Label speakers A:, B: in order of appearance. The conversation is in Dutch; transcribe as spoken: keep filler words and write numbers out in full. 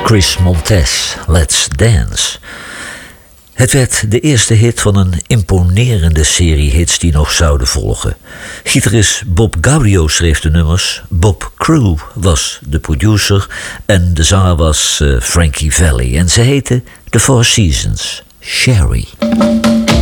A: Chris Montez, Let's Dance. Het werd de eerste hit van een imponerende serie hits die nog zouden volgen. Gitarist Bob Gaudio schreef de nummers, Bob Crew was de producer en de zanger was uh, Frankie Valli. En ze heette The Four Seasons, Sherry.